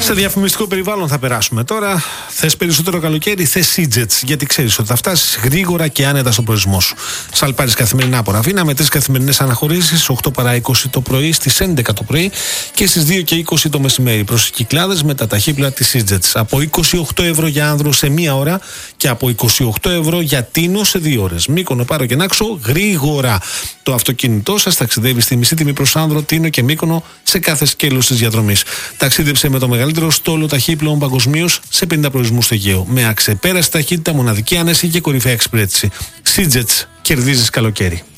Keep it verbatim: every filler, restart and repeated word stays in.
Σε διαφημιστικό περιβάλλον θα περάσουμε τώρα. Θες περισσότερο καλοκαίρι, θες Σίτζετς. Γιατί ξέρεις ότι θα φτάσεις γρήγορα και άνετα στον προορισμό σου. Σαλπάρεις καθημερινά από Ραφίνα με τρεις καθημερινές αναχωρήσεις, οκτώ παρά είκοσι το πρωί, στις έντεκα το πρωί και στις δύο και είκοσι το μεσημέρι. Προς οι Κυκλάδες με τα ταχύπλα της Σίτζετς. Από είκοσι οκτώ ευρώ για άνδρο σε μία ώρα και από είκοσι οκτώ ευρώ για Τίνο σε δύο ώρες. Μύκονο, Πάρο και Νάξο γρήγορα. Το αυτοκίνητό σας ταξιδεύει στη μισή τιμή προς άνδρο, Τίνο και Μύκονο σε κάθε σκέλος της διαδρομής. Ταξίδεψε με το μεγαλύτερο στόλο ταχύπλων παγκοσμίως σε πενήντα προορισμούς στο Αιγαίο. Με αξεπέραστη ταχύτητα, μοναδική άνεση και κορυφαία εξυπηρέτηση. Σίτζετς, κερδίζεις καλοκαίρι.